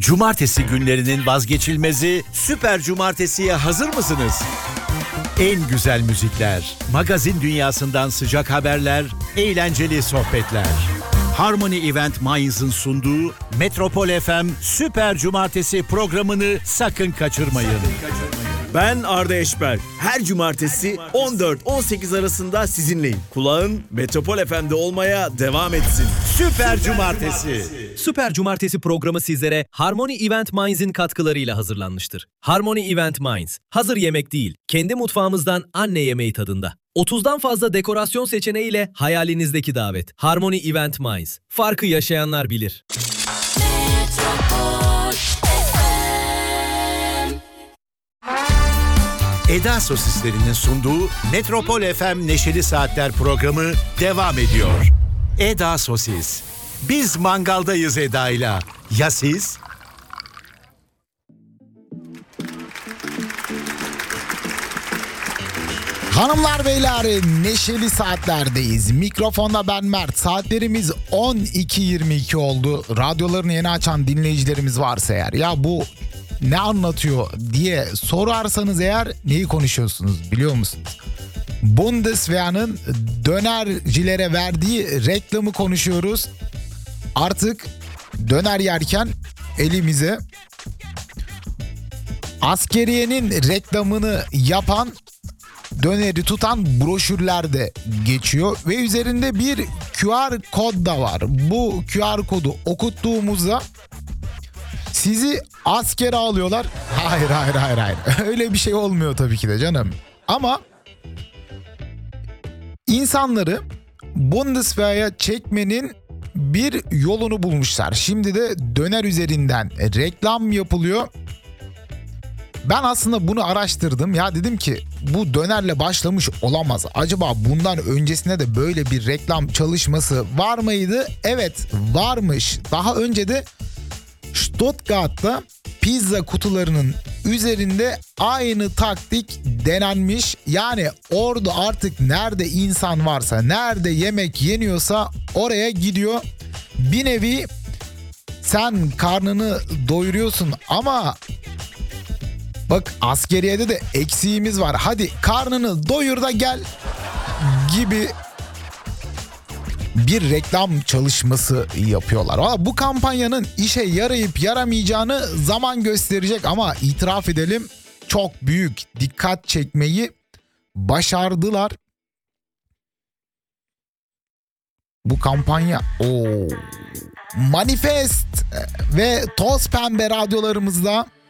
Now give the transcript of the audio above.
Cumartesi günlerinin vazgeçilmezi Süper Cumartesi'ye hazır mısınız? En güzel müzikler, magazin dünyasından sıcak haberler, eğlenceli sohbetler. Harmony Event Mainz'ın sunduğu Metropol FM Süper Cumartesi programını sakın kaçırmayın. Ben Arda Eşber. Her cumartesi 14-18 arasında sizinleyim. Kulağın Metropol FM'de olmaya devam etsin. Süper Cumartesi. Süper Cumartesi programı sizlere Harmony Event Mainz'in katkılarıyla hazırlanmıştır. Harmony Event Mainz, hazır yemek değil, kendi mutfağımızdan anne yemeği tadında. 30'dan fazla dekorasyon seçeneğiyle hayalinizdeki davet. Harmony Event Mainz. Farkı yaşayanlar bilir. Eda Sosislerinin sunduğu Metropol FM Neşeli Saatler programı devam ediyor. Eda Sosis. Biz mangaldayız Eda'yla. Ya siz? Hanımlar beyler, neşeli saatlerdeyiz. Mikrofonda ben Mert. Saatlerimiz 12.22 oldu. Radyolarını yeni açan dinleyicilerimiz varsa eğer, ya bu ne anlatıyor diye sorarsanız eğer, neyi konuşuyorsunuz biliyor musunuz? Bundeswehr'ın dönercilere verdiği reklamı konuşuyoruz. Artık döner yerken elimize askeriyenin reklamını yapan, döneri tutan broşürler de geçiyor ve üzerinde bir QR kod da var. Bu QR kodu okuttuğumuzda sizi askere alıyorlar. Hayır. Öyle bir şey olmuyor tabii ki de canım. Ama insanları Bundeswehr'a çekmenin bir yolunu bulmuşlar. Şimdi de döner üzerinden reklam yapılıyor. Ben aslında bunu araştırdım. Ya dedim ki bu dönerle başlamış olamaz. Acaba bundan öncesinde de böyle bir reklam çalışması var mıydı? Evet, varmış. Daha önce de Stuttgart'ta pizza kutularının üzerinde aynı taktik denenmiş. Yani orada artık nerede insan varsa, nerede yemek yeniyorsa oraya gidiyor. Bir nevi sen karnını doyuruyorsun ama bak askeriyede de eksiğimiz var. Hadi karnını doyur da gel gibi bir reklam çalışması yapıyorlar. Ama bu kampanyanın işe yarayıp yaramayacağını zaman gösterecek ama itiraf edelim, çok büyük dikkat çekmeyi başardılar. Bu kampanya Manifest ve Toz Pembe radyolarımızda